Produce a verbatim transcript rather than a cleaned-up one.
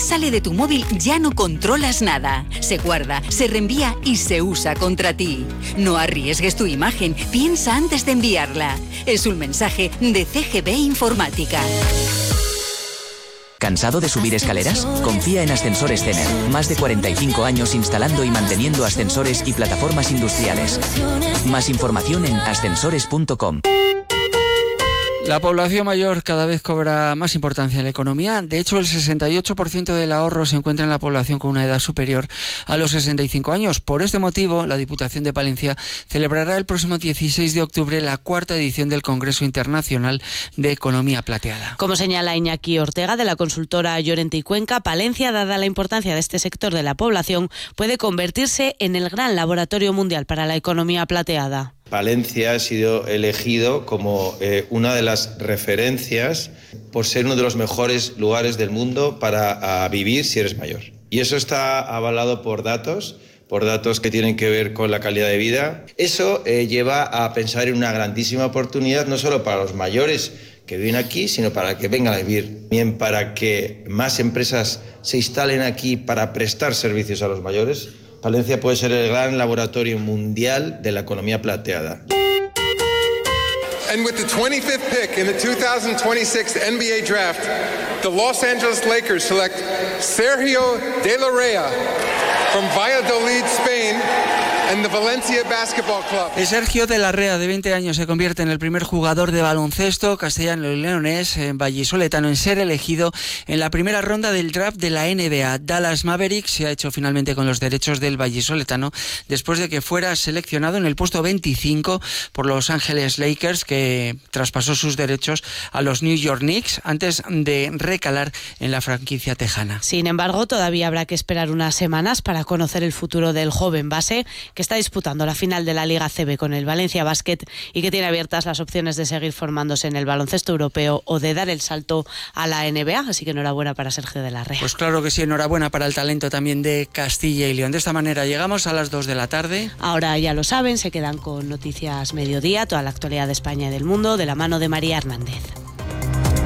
sale de tu móvil ya no controlas nada. Se guarda, se reenvía y se usa contra ti. No arriesgues tu imagen, piensa antes de enviarla. Es un mensaje de C G B Informática. ¿Cansado de subir escaleras? Confía en Ascensores Cener. Más de cuarenta y cinco años instalando y manteniendo ascensores y plataformas industriales. Más información en ascensores punto com. La población mayor cada vez cobra más importancia en la economía. De hecho, el sesenta y ocho por ciento del ahorro se encuentra en la población con una edad superior a los sesenta y cinco años. Por este motivo, la Diputación de Palencia celebrará el próximo dieciséis de octubre la cuarta edición del Congreso Internacional de Economía Plateada. Como señala Iñaki Ortega, de la consultora Llorente y Cuenca, Palencia, dada la importancia de este sector de la población, puede convertirse en el gran laboratorio mundial para la economía plateada. Palencia ha sido elegido como eh, una de las referencias por ser uno de los mejores lugares del mundo para a vivir si eres mayor. Y eso está avalado por datos, por datos que tienen que ver con la calidad de vida. Eso eh, lleva a pensar en una grandísima oportunidad, no solo para los mayores que viven aquí, sino para que vengan a vivir, bien para que más empresas se instalen aquí para prestar servicios a los mayores. Palencia puede ser el gran laboratorio mundial de la economía plateada. And with the twenty-fifth pick in the two thousand twenty-six N B A draft, the Los Angeles Lakers select Sergio De La Rey from Valladolid, Spain, and the Valencia Basketball Club. Sergio De La Rey, de veinte años, se convierte en el primer jugador de baloncesto castellano y leonés en vallisoletano en ser elegido en la primera ronda del draft de la N B A. Dallas Mavericks se ha hecho finalmente con los derechos del vallisoletano después de que fuera seleccionado en el puesto veinticinco por Los Ángeles Lakers, que traspasó sus derechos a los New York Knicks antes de recalar en la franquicia tejana. Sin embargo, todavía habrá que esperar unas semanas para conocer el futuro del joven base, que está disputando la final de la Liga C B con el Valencia Basket y que tiene abiertas las opciones de seguir formándose en el baloncesto europeo o de dar el salto a la N B A. Así que enhorabuena para Sergio De La Rey. Pues claro que sí, enhorabuena para el talento también de Castilla y León. De esta manera llegamos a las dos de la tarde. Ahora ya lo saben, se quedan con Noticias Mediodía, toda la actualidad de España y del mundo, de la mano de María Hernández.